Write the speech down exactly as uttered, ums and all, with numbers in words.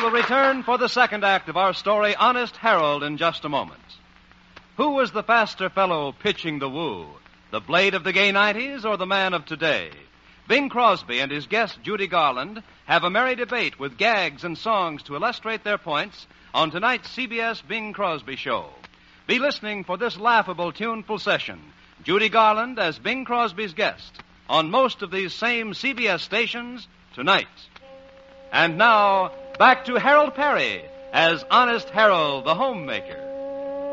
will return for the second act of our story, Honest Harold, in just a moment. Who was the faster fellow pitching the woo? The blade of the gay nineties or the man of today? Bing Crosby and his guest, Judy Garland, have a merry debate with gags and songs to illustrate their points on tonight's C B S Bing Crosby Show. Be listening for this laughable, tuneful session. Judy Garland as Bing Crosby's guest on most of these same C B S stations tonight. And now, back to Harold Perry as Honest Harold, the homemaker.